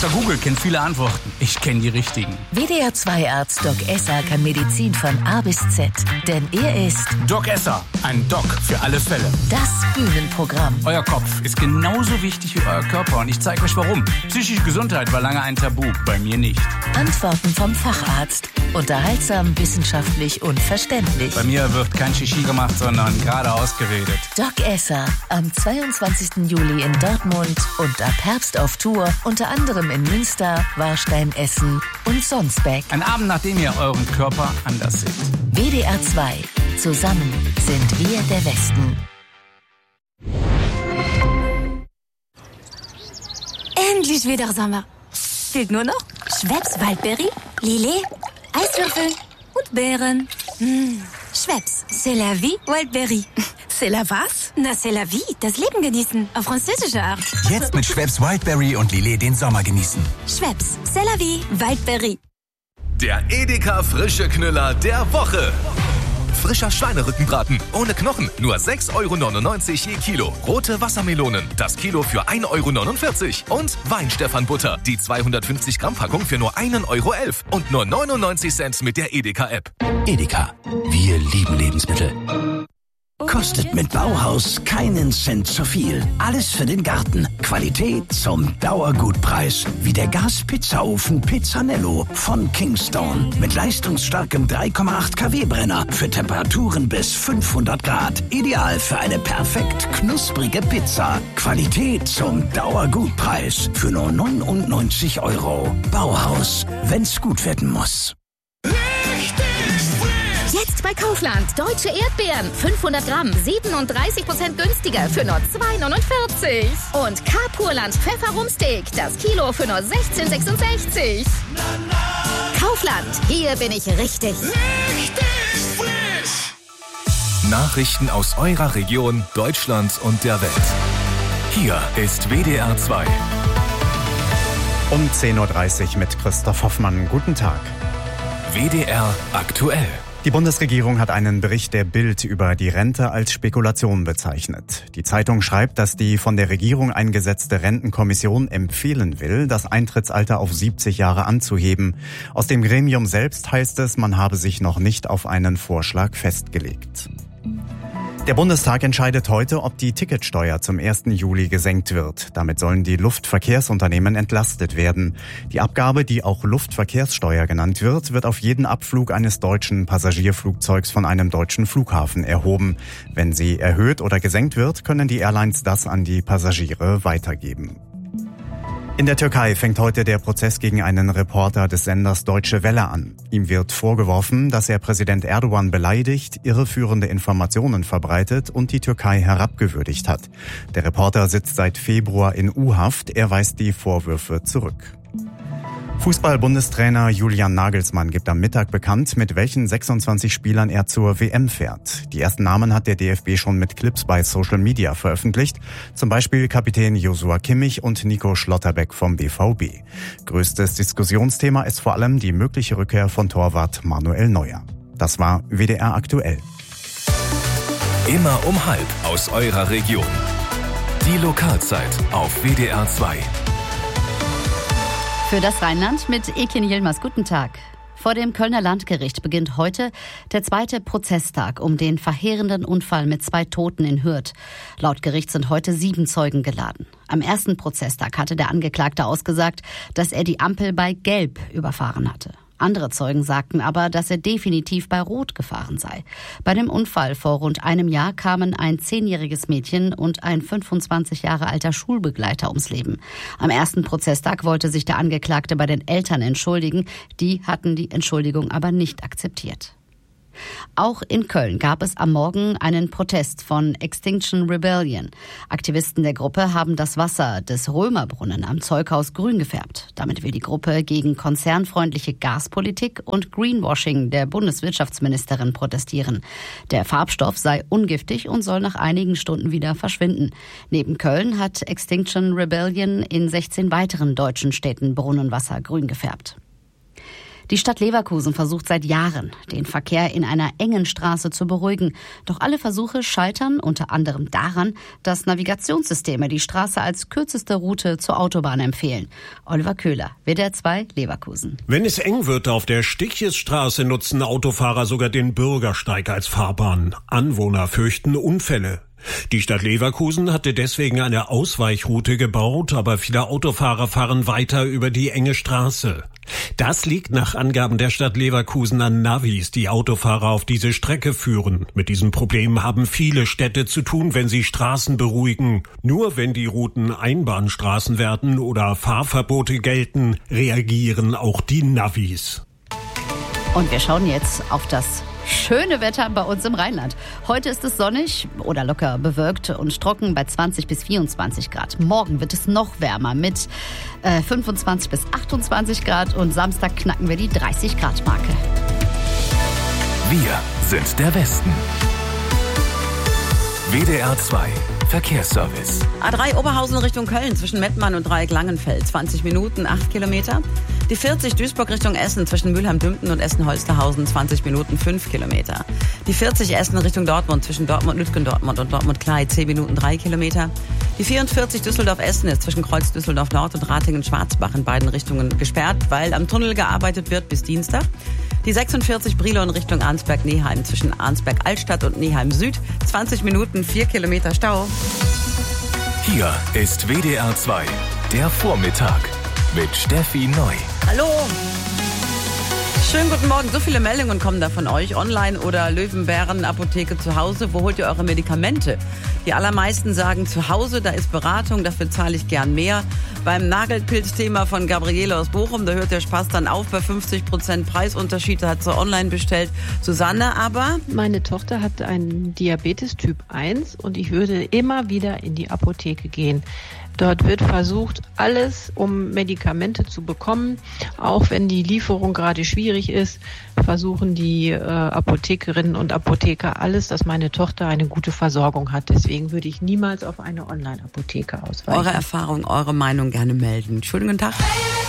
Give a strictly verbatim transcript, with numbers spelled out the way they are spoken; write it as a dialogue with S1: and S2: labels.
S1: Doktor Google kennt viele Antworten. Ich kenne die richtigen.
S2: W D R zwei Arzt Doc Esser kann Medizin von A bis Z. Denn er ist
S1: Doc Esser, ein Doc für alle Fälle.
S2: Das Bühnenprogramm.
S1: Euer Kopf ist genauso wichtig wie euer Körper und ich zeige euch warum. Psychische Gesundheit war lange ein Tabu, bei mir nicht.
S2: Antworten vom Facharzt. Unterhaltsam, wissenschaftlich und verständlich.
S1: Bei mir wird kein Shishi gemacht, sondern gerade ausgeredet.
S2: Doc Esser am zweiundzwanzigsten Juli in Dortmund und ab Herbst auf Tour, unter anderem in Münster, Warstein, Essen und Sonsbeck.
S1: Ein Abend, nachdem ihr euren Körper anders seht.
S2: W D R zwei. Zusammen sind wir der Westen.
S3: Endlich wieder Sommer. Fehlt nur noch Schweppes Waldbeere, Lillet, Eiswürfel und Beeren. Mmh. Schweppes, c'est la vie, Wildberry.
S4: C'est la was?
S3: Na, c'est la vie, das Leben genießen, auf französische Art.
S5: Jetzt mit Schweppes Wildberry und Lillet den Sommer genießen.
S3: Schweppes, c'est la vie, Wildberry.
S6: Der Edeka Frische Knüller der Woche. Frischer Schweinerückenbraten ohne Knochen, nur sechs Euro neunundneunzig je Kilo. Rote Wassermelonen, das Kilo für ein Euro neunundvierzig. Und Weinstefan-Butter, die zweihundertfünfzig Gramm Packung für nur ein Euro elf. Und nur neunundneunzig Cent mit der Edeka-App.
S7: Edeka, wir lieben Lebensmittel. Kostet mit Bauhaus keinen Cent zu viel. Alles für den Garten. Qualität zum Dauergutpreis. Wie der Gaspizzaofen Pizzanello von Kingstone. Mit leistungsstarkem drei Komma acht Kilowatt Brenner für Temperaturen bis fünfhundert Grad. Ideal für eine perfekt knusprige Pizza. Qualität zum Dauergutpreis für nur neunundneunzig Euro. Bauhaus, wenn's gut werden muss.
S8: Jetzt bei Kaufland. Deutsche Erdbeeren. fünfhundert Gramm. siebenunddreißig Prozent günstiger für nur zwei neunundvierzig. Und K-Purland Pfefferumsteak. Das Kilo für nur sechzehn sechsundsechzig. Kaufland. Hier bin ich richtig.
S6: Richtig frisch. Nachrichten aus eurer Region, Deutschland und der Welt. Hier ist W D R zwei.
S9: Um zehn Uhr dreißig mit Christoph Hoffmann. Guten Tag.
S6: W D R aktuell.
S9: Die Bundesregierung hat einen Bericht der Bild über die Rente als Spekulation bezeichnet. Die Zeitung schreibt, dass die von der Regierung eingesetzte Rentenkommission empfehlen will, das Eintrittsalter auf siebzig Jahre anzuheben. Aus dem Gremium selbst heißt es, man habe sich noch nicht auf einen Vorschlag festgelegt. Der Bundestag entscheidet heute, ob die Ticketsteuer zum ersten Juli gesenkt wird. Damit sollen die Luftverkehrsunternehmen entlastet werden. Die Abgabe, die auch Luftverkehrssteuer genannt wird, wird auf jeden Abflug eines deutschen Passagierflugzeugs von einem deutschen Flughafen erhoben. Wenn sie erhöht oder gesenkt wird, können die Airlines das an die Passagiere weitergeben. In der Türkei fängt heute der Prozess gegen einen Reporter des Senders Deutsche Welle an. Ihm wird vorgeworfen, dass er Präsident Erdogan beleidigt, irreführende Informationen verbreitet und die Türkei herabgewürdigt hat. Der Reporter sitzt seit Februar in U-Haft. Er weist die Vorwürfe zurück. Fußball-Bundestrainer Julian Nagelsmann gibt am Mittag bekannt, mit welchen sechsundzwanzig Spielern er zur W M fährt. Die ersten Namen hat der D F B schon mit Clips bei Social Media veröffentlicht. Zum Beispiel Kapitän Joshua Kimmich und Nico Schlotterbeck vom B V B. Größtes Diskussionsthema ist vor allem die mögliche Rückkehr von Torwart Manuel Neuer. Das war W D R aktuell.
S6: Immer um halb aus eurer Region. Die Lokalzeit auf W D R zwei.
S10: Für das Rheinland mit Ekin Yilmaz. Guten Tag. Vor dem Kölner Landgericht beginnt heute der zweite Prozesstag um den verheerenden Unfall mit zwei Toten in Hürth. Laut Gericht sind heute sieben Zeugen geladen. Am ersten Prozesstag hatte der Angeklagte ausgesagt, dass er die Ampel bei Gelb überfahren hatte. Andere Zeugen sagten aber, dass er definitiv bei Rot gefahren sei. Bei dem Unfall vor rund einem Jahr kamen ein zehnjähriges Mädchen und ein fünfundzwanzig Jahre alter Schulbegleiter ums Leben. Am ersten Prozesstag wollte sich der Angeklagte bei den Eltern entschuldigen. Die hatten die Entschuldigung aber nicht akzeptiert. Auch in Köln gab es am Morgen einen Protest von Extinction Rebellion. Aktivisten der Gruppe haben das Wasser des Römerbrunnen am Zeughaus grün gefärbt. Damit will die Gruppe gegen konzernfreundliche Gaspolitik und Greenwashing der Bundeswirtschaftsministerin protestieren. Der Farbstoff sei ungiftig und soll nach einigen Stunden wieder verschwinden. Neben Köln hat Extinction Rebellion in sechzehn weiteren deutschen Städten Brunnenwasser grün gefärbt. Die Stadt Leverkusen versucht seit Jahren, den Verkehr in einer engen Straße zu beruhigen. Doch alle Versuche scheitern unter anderem daran, dass Navigationssysteme die Straße als kürzeste Route zur Autobahn empfehlen. Oliver Köhler, W D R zwei, Leverkusen.
S4: Wenn es eng wird auf der Stichjesstraße, nutzen Autofahrer sogar den Bürgersteig als Fahrbahn. Anwohner fürchten Unfälle. Die Stadt Leverkusen hatte deswegen eine Ausweichroute gebaut, aber viele Autofahrer fahren weiter über die enge Straße. Das liegt nach Angaben der Stadt Leverkusen an Navis, die Autofahrer auf diese Strecke führen. Mit diesem Problem haben viele Städte zu tun, wenn sie Straßen beruhigen. Nur wenn die Routen Einbahnstraßen werden oder Fahrverbote gelten, reagieren auch die Navis.
S10: Und wir schauen jetzt auf das schöne Wetter bei uns im Rheinland. Heute ist es sonnig oder locker bewölkt und trocken bei zwanzig bis vierundzwanzig Grad. Morgen wird es noch wärmer mit äh, fünfundzwanzig bis achtundzwanzig Grad und Samstag knacken wir die dreißig Grad Marke.
S6: Wir sind der Westen. W D R zwei Verkehrsservice.
S11: A drei Oberhausen Richtung Köln zwischen Mettmann und Dreieck Langenfeld. zwanzig Minuten, acht Kilometer. Die vierzig Duisburg Richtung Essen zwischen Mülheim-Dümpten und Essen-Holsterhausen. zwanzig Minuten, fünf Kilometer. Die vierzig Essen Richtung Dortmund zwischen Dortmund-Lütgendortmund und Dortmund-Klei. zehn Minuten, drei Kilometer. Die vierundvierzig Düsseldorf-Essen ist zwischen Kreuz Düsseldorf-Nord und Ratingen-Schwarzbach in beiden Richtungen gesperrt, weil am Tunnel gearbeitet wird bis Dienstag. Die sechsundvierzig Brilon Richtung Arnsberg-Neheim zwischen Arnsberg-Altstadt und Neheim-Süd. zwanzig Minuten, vier Kilometer Stau.
S6: Hier ist W D R zwei, der Vormittag mit Steffi Neu.
S11: Hallo. Schönen guten Morgen. So viele Meldungen kommen da von euch. Online oder Löwenbären Apotheke zu Hause. Wo holt ihr eure Medikamente? Die allermeisten sagen zu Hause, da ist Beratung, dafür zahle ich gern mehr. Beim Nagelpilzthema von Gabriele aus Bochum, da hört der Spaß dann auf bei fünfzig Prozent Preisunterschied. Da hat sie online bestellt. Susanne aber?
S12: Meine Tochter hat einen Diabetes Typ eins und ich würde immer wieder in die Apotheke gehen. Dort wird versucht, alles, um Medikamente zu bekommen. Auch wenn die Lieferung gerade schwierig ist, versuchen die äh, Apothekerinnen und Apotheker alles, dass meine Tochter eine gute Versorgung hat. Deswegen würde ich niemals auf eine Online-Apotheke ausweichen.
S11: Eure Erfahrung, eure Meinung gerne melden. Schönen guten Tag.